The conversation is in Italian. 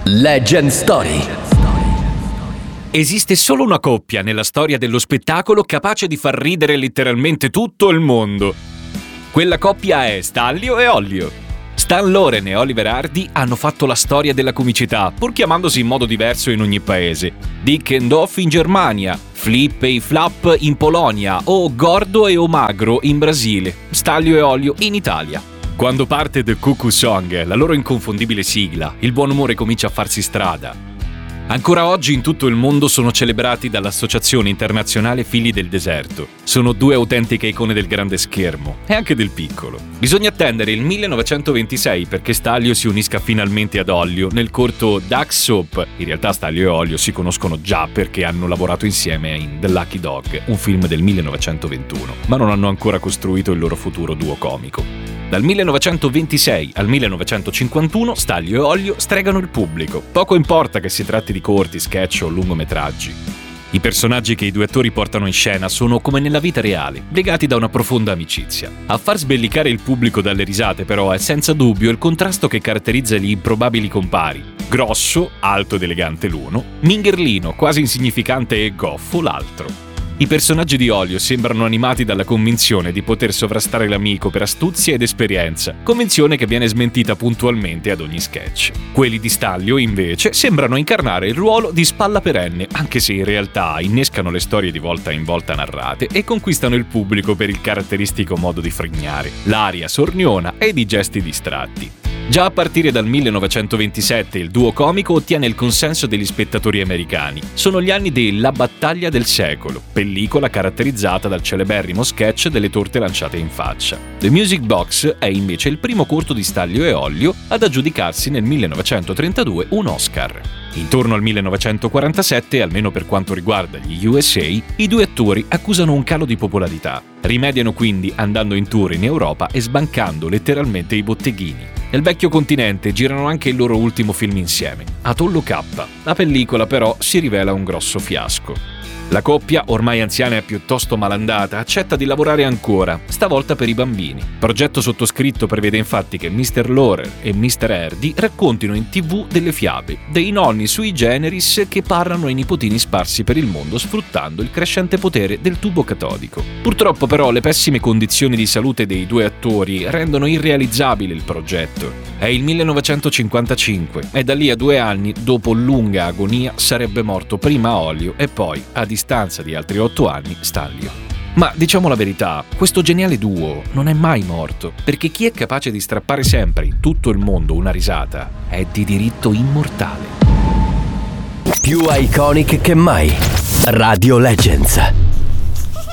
Legend Story. Esiste solo una coppia nella storia dello spettacolo capace di far ridere letteralmente tutto il mondo. Quella coppia è Stanlio e Ollio. Stan Loren e Oliver Hardy hanno fatto la storia della comicità, pur chiamandosi in modo diverso in ogni paese. Dick and Doof in Germania, Flip e Flap in Polonia o Gordo e Magro in Brasile, Stanlio e Ollio in Italia. Quando parte The Cuckoo Song, la loro inconfondibile sigla, il buon umore comincia a farsi strada. Ancora oggi in tutto il mondo sono celebrati dall'Associazione Internazionale Figli del Deserto. Sono due autentiche icone del grande schermo e anche del piccolo. Bisogna attendere il 1926 perché Stanlio si unisca finalmente ad Ollio nel corto Duck Soup. In realtà Stanlio e Ollio si conoscono già perché hanno lavorato insieme in The Lucky Dog, un film del 1921, ma non hanno ancora costruito il loro futuro duo comico. Dal 1926 al 1951 Stanlio e Ollio stregano il pubblico. Poco importa che si tratti di corti, sketch o lungometraggi. I personaggi che i due attori portano in scena sono come nella vita reale, legati da una profonda amicizia. A far sbellicare il pubblico dalle risate però è senza dubbio il contrasto che caratterizza gli improbabili compari. Grosso, alto ed elegante l'uno, mingherlino, quasi insignificante e goffo l'altro. I personaggi di Ollio sembrano animati dalla convinzione di poter sovrastare l'amico per astuzia ed esperienza, convinzione che viene smentita puntualmente ad ogni sketch. Quelli di Stanlio, invece, sembrano incarnare il ruolo di spalla perenne, anche se in realtà innescano le storie di volta in volta narrate e conquistano il pubblico per il caratteristico modo di frignare, l'aria sorniona ed i gesti distratti. Già a partire dal 1927 il duo comico ottiene il consenso degli spettatori americani. Sono gli anni di La battaglia del secolo, pellicola caratterizzata dal celeberrimo sketch delle torte lanciate in faccia. The Music Box è invece il primo corto di Stanlio e Ollio ad aggiudicarsi nel 1932 un Oscar. Intorno al 1947, almeno per quanto riguarda gli USA, i due attori accusano un calo di popolarità. Rimediano quindi andando in tour in Europa e sbancando letteralmente i botteghini. Nel vecchio continente girano anche il loro ultimo film insieme, Atollo K. La pellicola però si rivela un grosso fiasco. La coppia, ormai anziana e piuttosto malandata, accetta di lavorare ancora, stavolta per i bambini. Il progetto sottoscritto prevede infatti che Mr. Loren e Mr. Hardy raccontino in TV delle fiabe, dei nonni sui generis che parlano ai nipotini sparsi per il mondo sfruttando il crescente potere del tubo catodico. Purtroppo però le pessime condizioni di salute dei due attori rendono irrealizzabile il progetto. È il 1955 e da lì a 2 anni, dopo lunga agonia, sarebbe morto prima Ollio e poi, a distanza di altri 8 anni, Stanlio. Ma diciamo la verità, questo geniale duo non è mai morto, perché chi è capace di strappare sempre in tutto il mondo una risata è di diritto immortale. Più iconic che mai. Radio Legends.